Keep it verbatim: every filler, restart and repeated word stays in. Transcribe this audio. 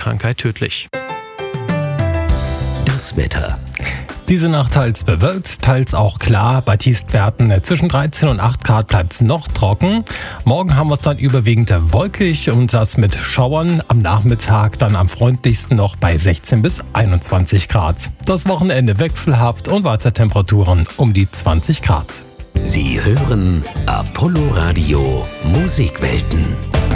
Krankheit tödlich. Das Wetter. Diese Nacht teils bewölkt, teils auch klar. Bei Tiefstwerten zwischen dreizehn und acht Grad bleibt es noch trocken. Morgen haben wir es dann überwiegend wolkig und das mit Schauern. Am Nachmittag dann am freundlichsten noch bei sechzehn bis einundzwanzig Grad. Das Wochenende wechselhaft und Temperaturen um die zwanzig Grad. Sie hören Apollo Radio Musikwelten.